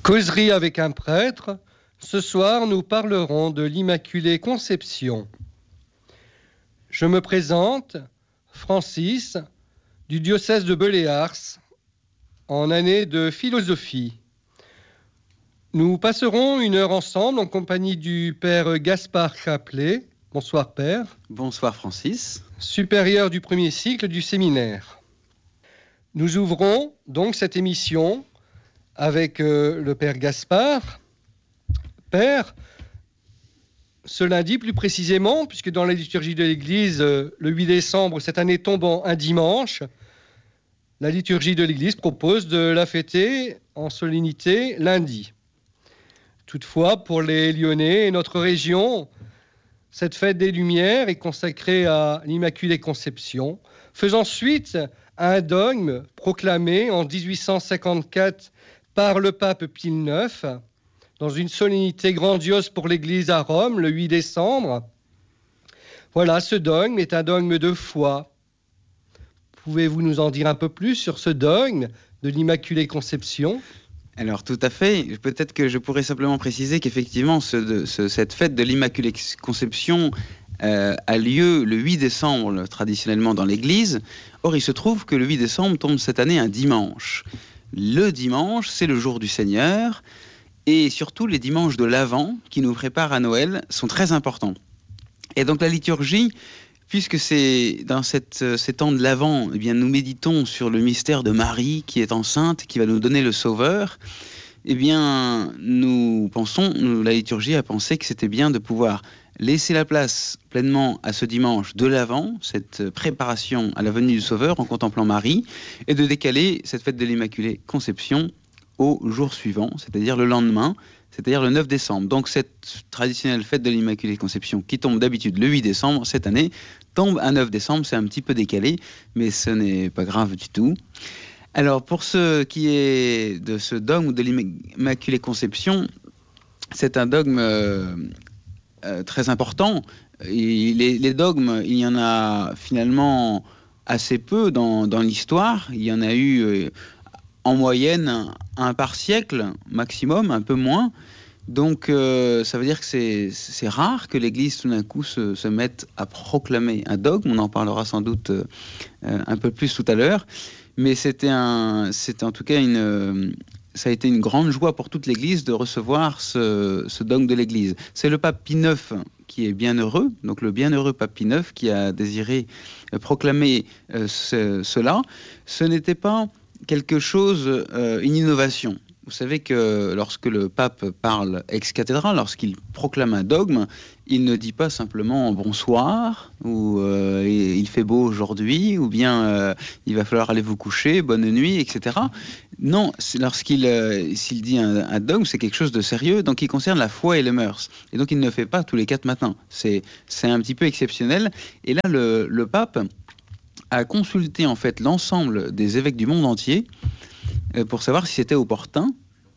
Causerie avec un prêtre. Ce soir, nous parlerons de l'Immaculée Conception. Je me présente, Francis, du diocèse de Beléars, en année de philosophie. Nous passerons une heure ensemble en compagnie du père Gaspard Chaplet. Bonsoir père. Bonsoir Francis. Supérieur du premier cycle du séminaire. Nous ouvrons donc cette émission avec le père Gaspard. Père, ce lundi plus précisément, puisque dans la liturgie de l'Église, le 8 décembre, cette année tombant un dimanche, la liturgie de l'Église propose de la fêter en solennité lundi. Toutefois, pour les Lyonnais et notre région, cette fête des Lumières est consacrée à l'Immaculée Conception, faisant suite à un dogme proclamé en 1854 par le pape Pie IX, dans une solennité grandiose pour l'Église à Rome, le 8 décembre. Voilà, ce dogme est un dogme de foi. Pouvez-vous nous en dire un peu plus sur ce dogme de l'Immaculée Conception ? Alors tout à fait, peut-être que je pourrais simplement préciser qu'effectivement cette fête de l'Immaculée Conception a lieu le 8 décembre traditionnellement dans l'Église. Or il se trouve que le 8 décembre tombe cette année un dimanche. Le dimanche, c'est le jour du Seigneur, et surtout les dimanches de l'Avent qui nous préparent à Noël sont très importants. Et donc la liturgie, puisque c'est dans ces temps de l'Avent, eh bien nous méditons sur le mystère de Marie qui est enceinte, qui va nous donner le Sauveur, eh bien la liturgie a pensé que c'était bien de pouvoir laisser la place pleinement à ce dimanche de l'Avent, cette préparation à la venue du Sauveur en contemplant Marie, et de décaler cette fête de l'Immaculée Conception au jour suivant, c'est-à-dire le lendemain, c'est-à-dire le 9 décembre. Donc cette traditionnelle fête de l'Immaculée Conception qui tombe d'habitude le 8 décembre, cette année, tombe un 9 décembre, c'est un petit peu décalé, mais ce n'est pas grave du tout. Alors pour ce qui est de ce dogme de l'Immaculée Conception, c'est un dogme très important. Les dogmes, il y en a finalement assez peu dans l'histoire. Il y en a eu en moyenne un par siècle maximum, un peu moins. Donc ça veut dire que c'est rare que l'Église tout d'un coup se mette à proclamer un dogme. On en parlera sans doute un peu plus tout à l'heure. Mais c'était en tout cas ça a été une grande joie pour toute l'Église de recevoir ce dogme de l'Église. C'est le pape Pie IX qui est bienheureux, donc le bienheureux pape Pie IX qui a désiré proclamer cela. Ce n'était pas quelque chose, une innovation. Vous savez que lorsque le pape parle ex cathedra, lorsqu'il proclame un dogme, il ne dit pas simplement bonsoir, ou il fait beau aujourd'hui, ou bien il va falloir aller vous coucher, bonne nuit, etc. Non, s'il dit un dogme, c'est quelque chose de sérieux, donc il concerne la foi et les mœurs. Et donc il ne fait pas tous les 4 matins. C'est un petit peu exceptionnel. Et là, le pape a consulté en fait l'ensemble des évêques du monde entier pour savoir si c'était opportun,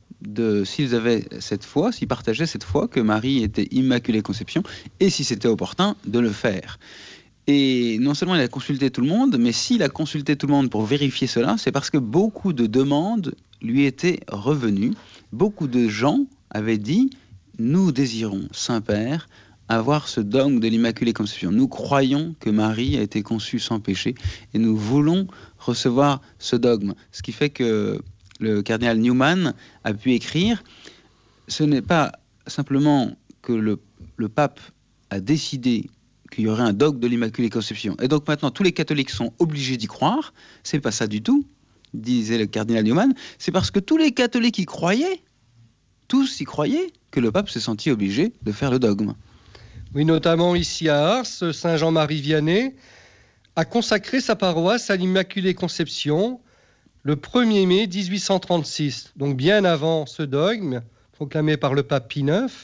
s'ils avaient cette foi, s'ils partageaient cette foi que Marie était Immaculée Conception, et si c'était opportun de le faire. Et non seulement il a consulté tout le monde, mais s'il a consulté tout le monde pour vérifier cela, c'est parce que beaucoup de demandes lui étaient revenues. Beaucoup de gens avaient dit « Nous désirons, Saint-Père, avoir ce dogme de l'Immaculée Conception. Nous croyons que Marie a été conçue sans péché et nous voulons recevoir ce dogme. » Ce qui fait que le cardinal Newman a pu écrire « Ce n'est pas simplement que le pape a décidé qu'il y aurait un dogme de l'Immaculée Conception. Et donc maintenant, tous les catholiques sont obligés d'y croire. C'est pas ça du tout, disait le cardinal Newman. C'est parce que tous les catholiques y croyaient, tous y croyaient, que le pape s'est senti obligé de faire le dogme. » Oui, notamment ici à Ars, Saint Jean-Marie Vianney a consacré sa paroisse à l'Immaculée Conception le 1er mai 1836, donc bien avant ce dogme proclamé par le pape Pie IX.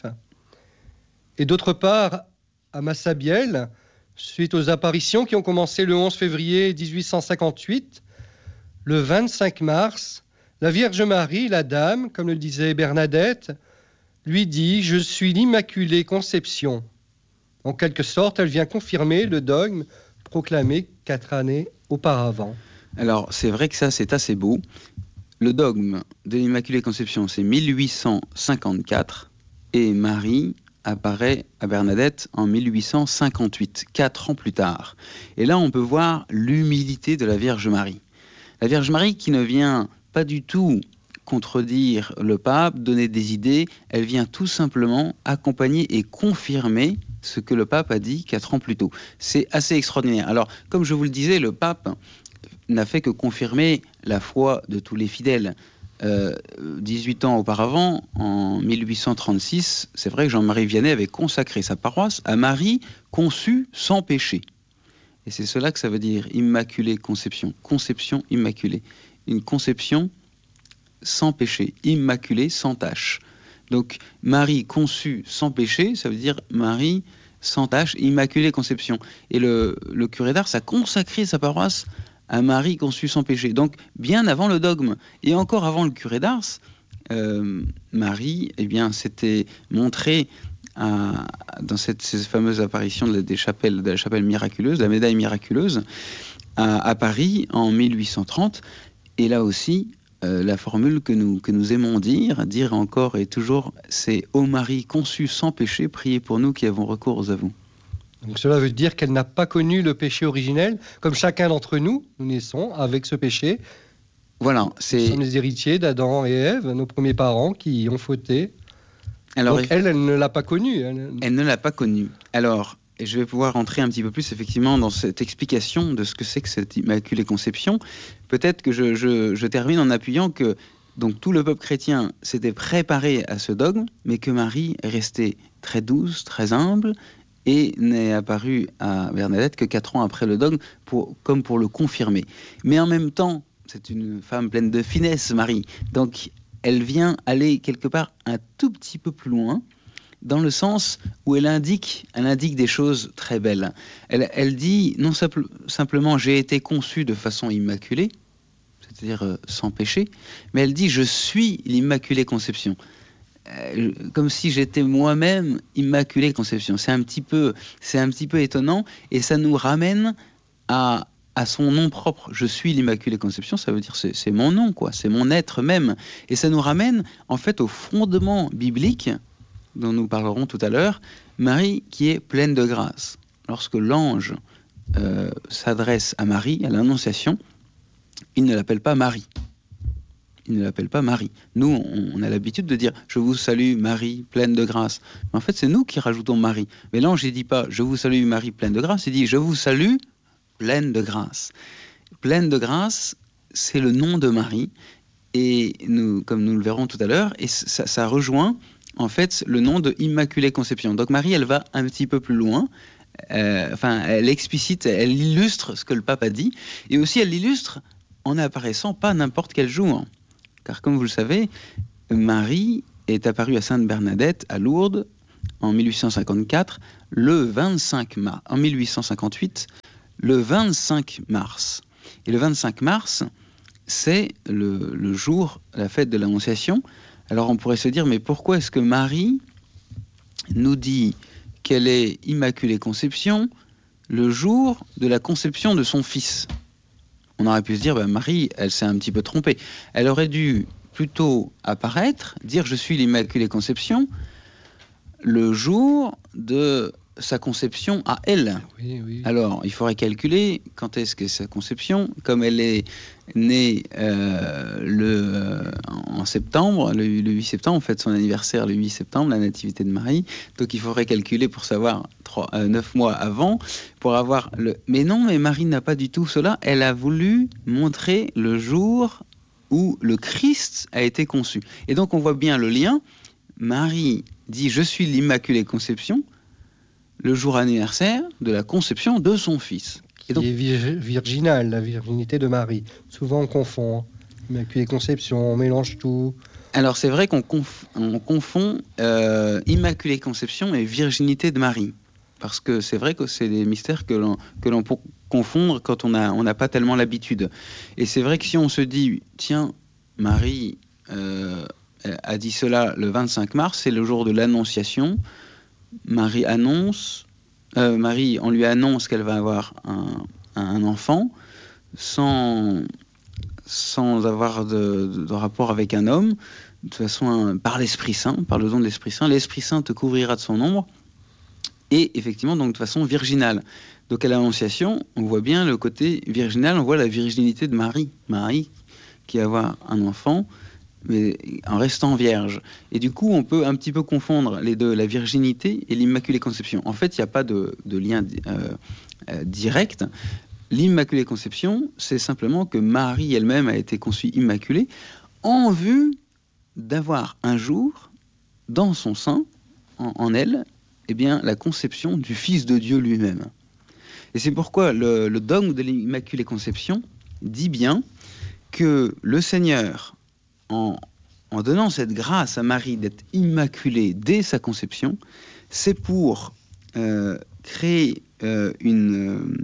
Et d'autre part, à Massabielle, suite aux apparitions qui ont commencé le 11 février 1858, le 25 mars, la Vierge Marie, la Dame, comme le disait Bernadette, lui dit « Je suis l'Immaculée Conception ». En quelque sorte, elle vient confirmer le dogme proclamé 4 années auparavant. Alors, c'est vrai que ça, c'est assez beau. le dogme de l'Immaculée Conception, c'est 1854, et Marie apparaît à Bernadette en 1858, 4 ans plus tard. Et là, on peut voir l'humilité de la Vierge Marie. La Vierge Marie qui ne vient pas du tout contredire le pape, donner des idées, elle vient tout simplement accompagner et confirmer ce que le pape a dit 4 ans plus tôt. C'est assez extraordinaire. Alors, comme je vous le disais, le pape n'a fait que confirmer la foi de tous les fidèles. 18 ans auparavant, en 1836, c'est vrai que Jean-Marie Vianney avait consacré sa paroisse à Marie conçue sans péché. Et c'est cela que ça veut dire, Immaculée Conception, conception immaculée. Une conception sans péché, immaculée, sans tache. Donc, Marie conçue sans péché, ça veut dire Marie sans tache, Immaculée Conception. Et le curé d'Ars a consacré sa paroisse à Marie conçue sans péché. Donc, bien avant le dogme, et encore avant le curé d'Ars, Marie, eh bien, s'était montrée dans ces fameuses apparitions de la chapelle miraculeuse, de la médaille miraculeuse, à Paris en 1830. Et là aussi, la formule que nous aimons dire encore et toujours, c'est « Ô Marie conçue sans péché, priez pour nous qui avons recours à vous ». Donc cela veut dire qu'elle n'a pas connu le péché originel, comme chacun d'entre nous, nous naissons avec ce péché. Voilà, nous sommes les héritiers d'Adam et Ève, nos premiers parents qui ont fauté. Alors, donc elle ne l'a pas connu. Elle ne l'a pas connu. Alors, et je vais pouvoir rentrer un petit peu plus effectivement dans cette explication de ce que c'est que cette Immaculée Conception. Peut-être que je termine en appuyant que donc, tout le peuple chrétien s'était préparé à ce dogme, mais que Marie est restée très douce, très humble, et n'est apparue à Bernadette que 4 ans après le dogme, comme pour le confirmer. Mais en même temps, c'est une femme pleine de finesse, Marie. Donc, elle vient aller quelque part un tout petit peu plus loin, dans le sens où elle indique des choses très belles. Elle dit non simplement « j'ai été conçue de façon immaculée », c'est-à-dire sans péché, mais elle dit « je suis l'Immaculée Conception ». Comme si j'étais moi-même Immaculée Conception. C'est un petit peu étonnant, et ça nous ramène à son nom propre. Je suis l'Immaculée Conception, ça veut dire c'est mon nom, quoi, c'est mon être même. Et ça nous ramène en fait au fondement biblique dont nous parlerons tout à l'heure, Marie qui est pleine de grâce. Lorsque l'ange s'adresse à Marie, à l'Annonciation, il ne l'appelle pas Marie. Il ne l'appelle pas Marie. Nous, on a l'habitude de dire « Je vous salue Marie, pleine de grâce ». Mais en fait, c'est nous qui rajoutons Marie. Mais l'ange, il ne dit pas « Je vous salue Marie, pleine de grâce ». Il dit « Je vous salue, pleine de grâce ». Pleine de grâce, c'est le nom de Marie. Et nous, comme nous le verrons tout à l'heure, et ça rejoint en fait le nom de Immaculée Conception. Donc Marie, elle va un petit peu plus loin. Elle explicite, elle illustre ce que le pape a dit. Et aussi, elle l'illustre en n'apparaissant pas n'importe quel jour. Car comme vous le savez, Marie est apparue à Sainte-Bernadette, à Lourdes, en 1854, le 25 mars. En 1858, le 25 mars. Et le 25 mars, c'est le jour, la fête de l'Annonciation. Alors on pourrait se dire, mais pourquoi est-ce que Marie nous dit qu'elle est Immaculée Conception le jour de la conception de son fils ? On aurait pu se dire, Marie, elle s'est un petit peu trompée. Elle aurait dû plutôt apparaître, dire je suis l'Immaculée Conception, le jour de sa conception à elle. Oui. Alors, il faudrait calculer quand est-ce que sa conception, comme elle est née en septembre, le 8 septembre, on fête son anniversaire le 8 septembre, la nativité de Marie, donc il faudrait calculer pour savoir 9 mois avant, pour avoir le... Mais non, mais Marie n'a pas du tout cela, elle a voulu montrer le jour où le Christ a été conçu. Et donc on voit bien le lien, Marie dit « Je suis l'Immaculée Conception », le jour anniversaire de la conception de son fils. Qui est virginale, la virginité de Marie. Souvent on confond, Immaculée Conception, on mélange tout. Alors c'est vrai qu'on confond Immaculée Conception et virginité de Marie. Parce que c'est vrai que c'est des mystères que l'on peut confondre quand on n'a pas tellement l'habitude. Et c'est vrai que si on se dit, tiens, Marie a dit cela le 25 mars, c'est le jour de l'Annonciation, Marie, on lui annonce qu'elle va avoir un enfant sans sans avoir de rapport avec un homme, de toute façon par l'Esprit Saint, par le don de l'Esprit Saint. L'Esprit Saint te couvrira de son ombre, et effectivement, donc de façon virginale. Donc à l'Annonciation, on voit bien le côté virginal, on voit la virginité de Marie. Marie qui va avoir un enfant, mais en restant vierge. Et du coup, on peut un petit peu confondre les deux, la virginité et l'Immaculée Conception. En fait, il n'y a pas de lien direct. L'Immaculée Conception, c'est simplement que Marie elle-même a été conçue immaculée en vue d'avoir un jour, dans son sein, en elle, eh bien, la conception du Fils de Dieu lui-même. Et c'est pourquoi le dogme de l'Immaculée Conception dit bien que le Seigneur, en donnant cette grâce à Marie d'être immaculée dès sa conception, c'est pour créer une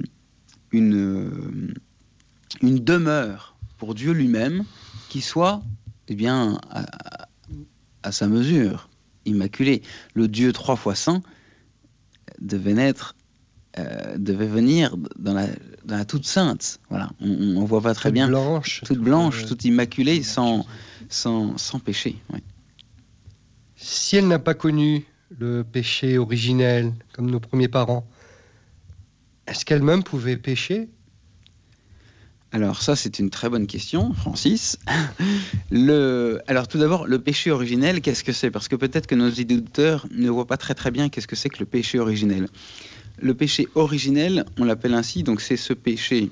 demeure pour Dieu lui-même qui soit eh bien, à sa mesure, immaculée. Le Dieu 3 fois saint devait venir dans la toute sainte. Voilà. On voit pas très toute bien. Blanche, toute blanche, toute immaculée, sans péché. Ouais. Si elle n'a pas connu le péché originel, comme nos premiers parents, est-ce qu'elle-même pouvait pécher ? Alors ça, c'est une très bonne question, Francis. Alors tout d'abord, le péché originel, qu'est-ce que c'est ? Parce que peut-être que nos auditeurs ne voient pas très très bien qu'est-ce que c'est que le péché originel. Le péché originel, on l'appelle ainsi, donc c'est ce péché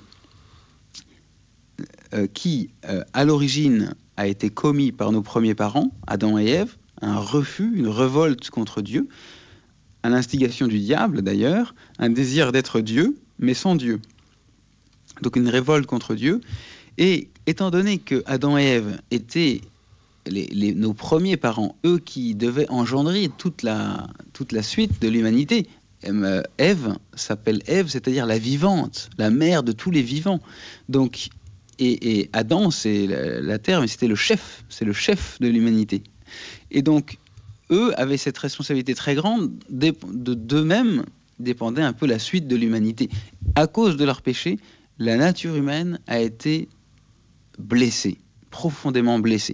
qui, à l'origine, a été commis par nos premiers parents, Adam et Ève, un refus, une révolte contre Dieu, à l'instigation du diable d'ailleurs, un désir d'être Dieu, mais sans Dieu. Donc une révolte contre Dieu. Et étant donné que Adam et Ève étaient nos premiers parents, eux qui devaient engendrer toute la suite de l'humanité, Ève s'appelle Ève, c'est-à-dire la vivante, la mère de tous les vivants. Donc, et Adam, c'est la terre, mais c'était le chef, c'est le chef de l'humanité. Et donc, eux avaient cette responsabilité très grande, d'eux-mêmes dépendait un peu la suite de l'humanité. À cause de leur péché, la nature humaine a été blessée, profondément blessée.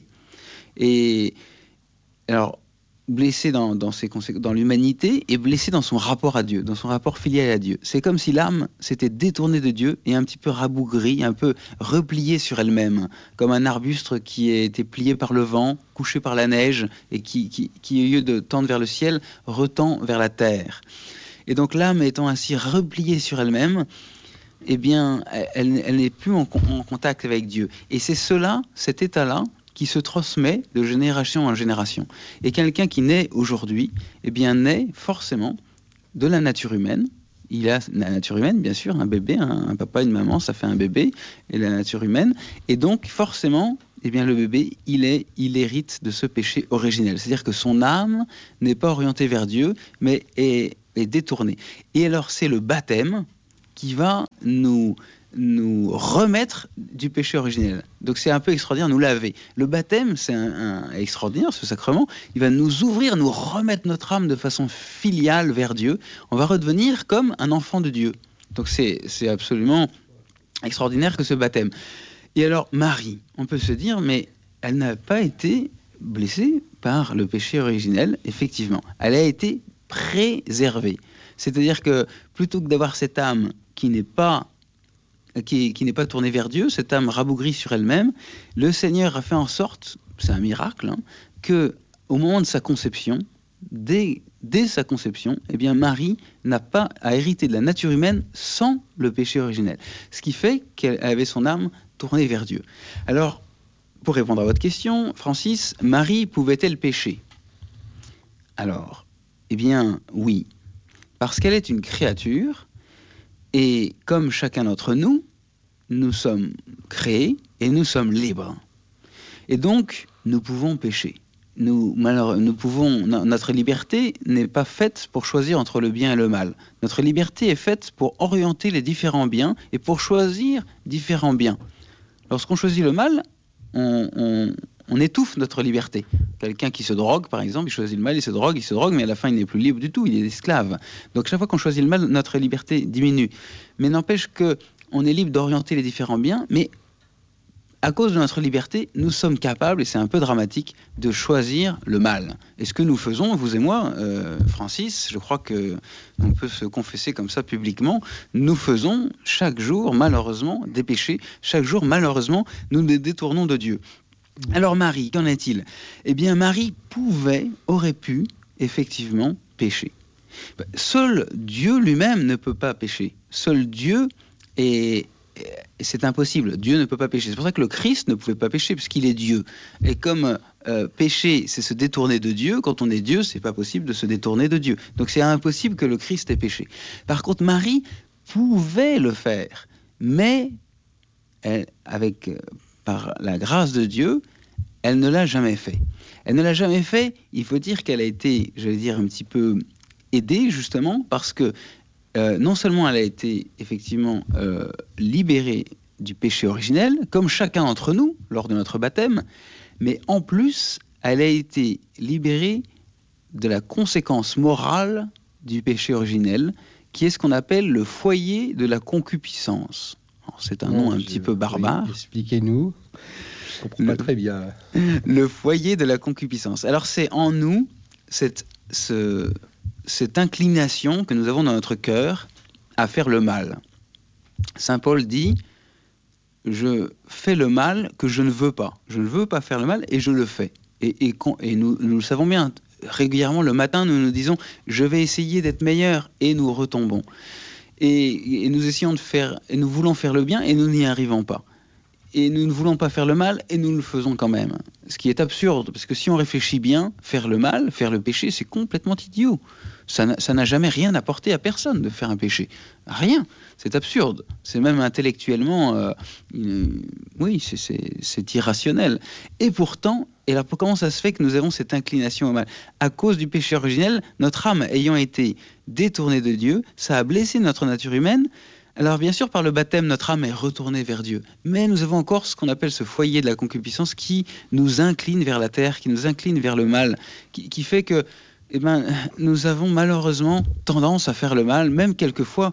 Et alors, blessée dans l'humanité et blessée dans son rapport à Dieu, dans son rapport filial à Dieu. C'est comme si l'âme s'était détournée de Dieu et un petit peu rabougrie, un peu repliée sur elle-même, comme un arbuste qui a été plié par le vent, couché par la neige et qui au lieu de tendre vers le ciel, retend vers la terre. Et donc l'âme étant ainsi repliée sur elle-même, eh bien, elle n'est plus en contact avec Dieu. Et c'est cet état-là, qui se transmet de génération en génération. Et quelqu'un qui naît aujourd'hui, eh bien, naît forcément de la nature humaine. Il a la nature humaine, bien sûr, un bébé, un papa, une maman, ça fait un bébé, et la nature humaine. Et donc, forcément, eh bien, le bébé, il hérite de ce péché originel. C'est-à-dire que son âme n'est pas orientée vers Dieu, mais est détournée. Et alors, c'est le baptême qui va nous remettre du péché originel. Donc c'est un peu extraordinaire, nous laver. Le baptême, c'est extraordinaire, ce sacrement. Il va nous ouvrir, nous remettre notre âme de façon filiale vers Dieu. On va redevenir comme un enfant de Dieu. Donc c'est absolument extraordinaire que ce baptême. Et alors Marie, on peut se dire, mais elle n'a pas été blessée par le péché originel, effectivement. Elle a été préservée. C'est-à-dire que plutôt que d'avoir cette âme qui n'est pas tournée vers Dieu, cette âme rabougrie sur elle-même, le Seigneur a fait en sorte, c'est un miracle, que au moment de sa conception, dès sa conception, eh bien Marie n'a pas à hériter de la nature humaine sans le péché originel. Ce qui fait qu'elle avait son âme tournée vers Dieu. Alors, pour répondre à votre question, Francis, Marie pouvait-elle pécher ? Alors, eh bien, oui. Parce qu'elle est une créature, et comme chacun d'entre nous, nous sommes créés et nous sommes libres. Et donc, nous pouvons pécher. Notre liberté n'est pas faite pour choisir entre le bien et le mal. Notre liberté est faite pour orienter les différents biens et pour choisir différents biens. Lorsqu'on choisit le mal, on étouffe notre liberté. Quelqu'un qui se drogue, par exemple, il choisit le mal, il se drogue, mais à la fin, il n'est plus libre du tout, il est esclave. Donc, chaque fois qu'on choisit le mal, notre liberté diminue. Mais n'empêche qu'on est libre d'orienter les différents biens, mais à cause de notre liberté, nous sommes capables, et c'est un peu dramatique, de choisir le mal. Et ce que nous faisons, vous et moi, Francis, je crois qu'on peut se confesser comme ça publiquement, nous faisons chaque jour, malheureusement, des péchés. Chaque jour, malheureusement, nous nous détournons de Dieu. Alors Marie, qu'en est-il ? Eh bien, Marie aurait pu, effectivement, pécher. Seul Dieu lui-même ne peut pas pécher. Seul Dieu est... C'est impossible, Dieu ne peut pas pécher. C'est pour ça que le Christ ne pouvait pas pécher, puisqu'il est Dieu. Et comme pécher, c'est se détourner de Dieu, quand on est Dieu, c'est pas possible de se détourner de Dieu. Donc c'est impossible que le Christ ait péché. Par contre, Marie pouvait le faire, mais elle, par la grâce de Dieu, elle ne l'a jamais fait. Elle ne l'a jamais fait, il faut dire qu'elle a été, je vais dire, un petit peu aidée, justement, parce que non seulement elle a été effectivement libérée du péché originel, comme chacun d'entre nous lors de notre baptême, mais en plus, elle a été libérée de la conséquence morale du péché originel, qui est ce qu'on appelle le foyer de la concupiscence. Alors, c'est un nom un petit peu barbare. Oui, expliquez-nous, je ne comprends pas très bien. Le foyer de la concupiscence. Alors c'est en nous cette inclination que nous avons dans notre cœur à faire le mal. Saint Paul dit « Je fais le mal que je ne veux pas. Je ne veux pas faire le mal et je le fais. » Et nous le savons bien, régulièrement le matin, nous nous disons « Je vais essayer d'être meilleur » et nous retombons. Et nous essayons de faire, et nous voulons faire le bien et nous n'y arrivons pas. Et nous ne voulons pas faire le mal et nous le faisons quand même. Ce qui est absurde, parce que si on réfléchit bien, faire le mal, faire le péché, c'est complètement idiot. Ça n'a jamais rien apporté à personne de faire un péché. Rien. C'est absurde. C'est même intellectuellement... oui, c'est irrationnel. Et pourtant, comment ça se fait que nous avons cette inclination au mal ? À cause du péché originel, notre âme ayant été détournée de Dieu, ça a blessé notre nature humaine. Alors bien sûr, par le baptême, notre âme est retournée vers Dieu. Mais nous avons encore ce qu'on appelle ce foyer de la concupiscence qui nous incline vers la terre, qui nous incline vers le mal, qui fait que nous avons malheureusement tendance à faire le mal, même quelquefois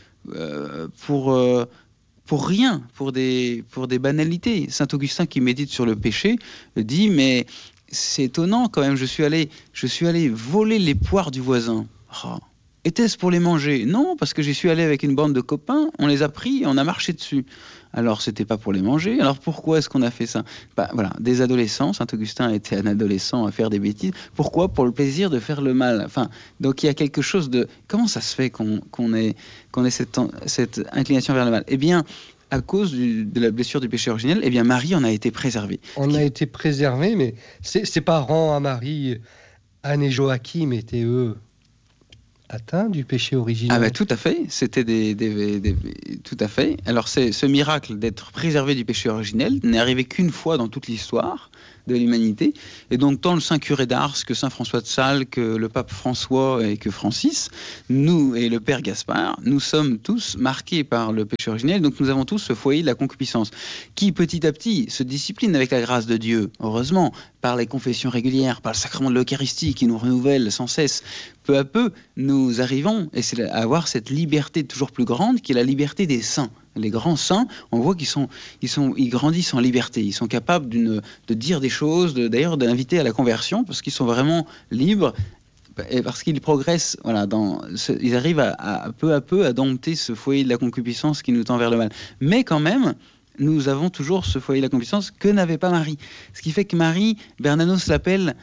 pour rien, pour des banalités. Saint Augustin, qui médite sur le péché, dit « Mais c'est étonnant quand même, je suis allé voler les poires du voisin. Oh. Était-ce pour les manger ? Non, parce que j'y suis allé avec une bande de copains, on les a pris et on a marché dessus. Alors, c'était pas pour les manger. Alors, pourquoi est-ce qu'on a fait ça ? Voilà, des adolescents. Saint Augustin était un adolescent à faire des bêtises. Pourquoi ? Pour le plaisir de faire le mal. Enfin, donc il y a quelque chose de... Comment ça se fait qu'on ait cette inclination vers le mal ? Eh bien, à cause de la blessure du péché originel, eh bien, Marie en a été préservée. A été préservée, mais ses parents à Marie, Anne et Joachim, étaient eux atteints du péché originel. Ah ben tout à fait, c'était tout à fait. Alors c'est ce miracle d'être préservé du péché originel n'est arrivé qu'une fois dans toute l'histoire de l'humanité, et donc tant le Saint Curé d'Ars que Saint François de Sales, que le pape François et que Francis, nous et le Père Gaspard, nous sommes tous marqués par le péché originel, donc nous avons tous ce foyer de la concupiscence qui petit à petit se discipline avec la grâce de Dieu, heureusement, par les confessions régulières, par le sacrement de l'Eucharistie qui nous renouvelle sans cesse. Peu à peu, nous arrivons à avoir cette liberté toujours plus grande qui est la liberté des saints. Les grands saints, on voit qu'ils grandissent en liberté. Ils sont capables de dire des choses, d'ailleurs d'inviter à la conversion, parce qu'ils sont vraiment libres et parce qu'ils progressent. Voilà, ils arrivent à peu à dompter ce foyer de la concupiscence qui nous tend vers le mal. Mais quand même, nous avons toujours ce foyer de la concupiscence que n'avait pas Marie. Ce qui fait que Marie, Bernanos l'appelle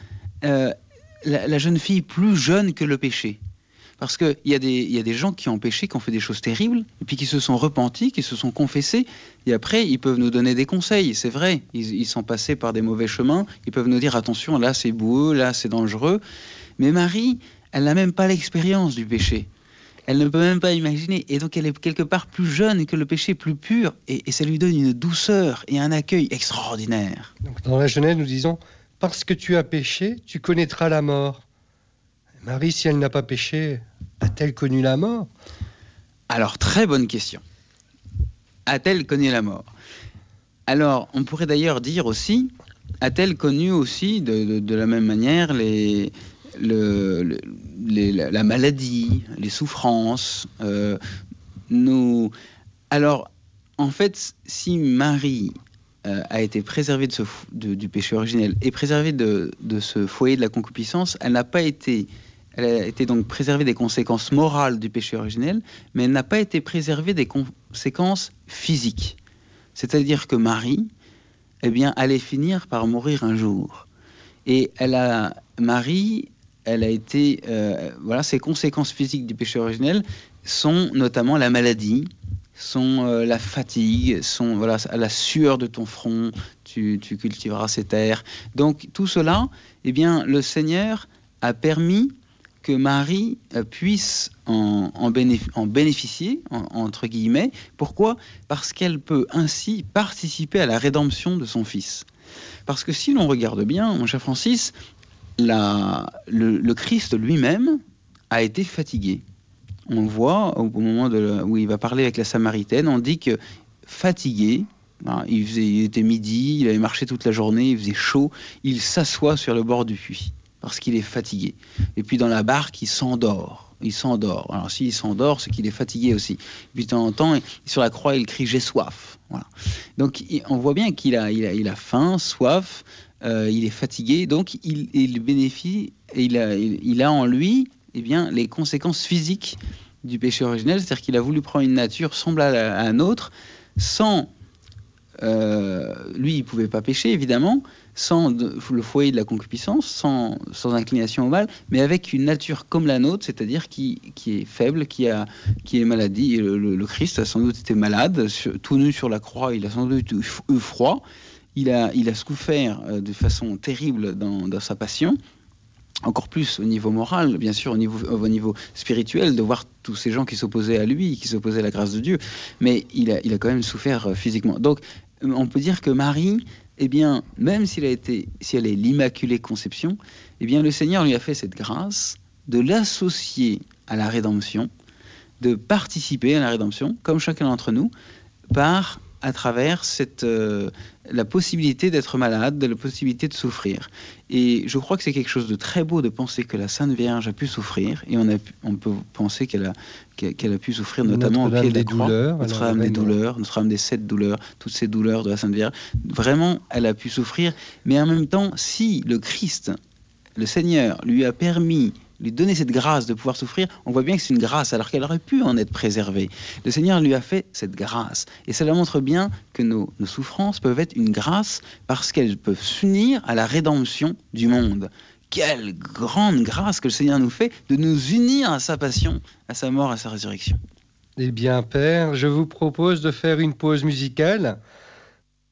la jeune fille plus jeune que le péché. Parce qu'il y a des gens qui ont péché, qui ont fait des choses terribles, et puis qui se sont repentis, qui se sont confessés, et après, ils peuvent nous donner des conseils, c'est vrai. Ils sont passés par des mauvais chemins, ils peuvent nous dire, attention, là c'est boueux, là c'est dangereux. Mais Marie, elle n'a même pas l'expérience du péché. Elle ne peut même pas imaginer, et donc elle est quelque part plus jeune que le péché, plus pur, et ça lui donne une douceur et un accueil extraordinaire. Donc dans la Genèse, nous disons, parce que tu as péché, tu connaîtras la mort. Marie, si elle n'a pas péché, a-t-elle connu la mort ? Alors, très bonne question. A-t-elle connu la mort ? Alors, on pourrait d'ailleurs dire aussi, a-t-elle connu aussi, de la même manière, la maladie, les souffrances Alors, en fait, si Marie a été préservée du péché originel et préservée de ce foyer de la concupiscence, elle a été donc préservée des conséquences morales du péché originel, mais elle n'a pas été préservée des conséquences physiques. C'est-à-dire que Marie, eh bien, allait finir par mourir un jour. Et Marie, elle a été, ses conséquences physiques du péché originel sont notamment la maladie, sont la fatigue, sont la sueur de ton front, tu cultiveras ces terres. Donc tout cela, eh bien, le Seigneur a permis que Marie puisse en bénéficier, entre guillemets. Pourquoi ? Parce qu'elle peut ainsi participer à la rédemption de son Fils. Parce que si l'on regarde bien, mon cher Francis, le Christ lui-même a été fatigué. On voit, au moment où il va parler avec la Samaritaine, on dit que fatigué, il était midi, il avait marché toute la journée, il faisait chaud, il s'assoit sur le bord du puits. Parce qu'il est fatigué. Et puis dans la barque, il s'endort. Alors s'il s'endort, c'est qu'il est fatigué aussi. Et puis de temps en temps, sur la croix, il crie « j'ai soif ». Voilà. Donc on voit bien qu'il a faim, soif, il est fatigué, donc il bénéficie, et il a en lui les conséquences physiques du péché originel, c'est-à-dire qu'il a voulu prendre une nature semblable à un autre, sans... lui, il ne pouvait pas pécher, évidemment, sans le foyer de la concupiscence, sans inclination au mal, mais avec une nature comme la nôtre, c'est-à-dire qui est faible, qui est maladie. Et le Christ a sans doute été malade, tout nu sur la croix, il a sans doute eu froid, il a souffert de façon terrible dans sa passion, encore plus au niveau moral, bien sûr, au niveau spirituel, de voir tous ces gens qui s'opposaient à lui, qui s'opposaient à la grâce de Dieu, mais il a quand même souffert physiquement. Donc, on peut dire que Marie, eh bien, même si elle est l'Immaculée Conception, eh bien, le Seigneur lui a fait cette grâce de l'associer à la rédemption, de participer à la rédemption, comme chacun d'entre nous, à travers la possibilité d'être malade, la possibilité de souffrir. Et je crois que c'est quelque chose de très beau de penser que la Sainte Vierge a pu souffrir, et on peut penser qu'elle a pu souffrir notamment au pied de la croix. Notre-Dame des douleurs, Notre-Dame des 7 douleurs, toutes ces douleurs de la Sainte Vierge. Vraiment, elle a pu souffrir, mais en même temps, si le Christ, le Seigneur, lui donner cette grâce de pouvoir souffrir, on voit bien que c'est une grâce, alors qu'elle aurait pu en être préservée. Le Seigneur lui a fait cette grâce. Et cela montre bien que nos souffrances peuvent être une grâce parce qu'elles peuvent s'unir à la rédemption du monde. Quelle grande grâce que le Seigneur nous fait de nous unir à sa passion, à sa mort, à sa résurrection. Eh bien, Père, je vous propose de faire une pause musicale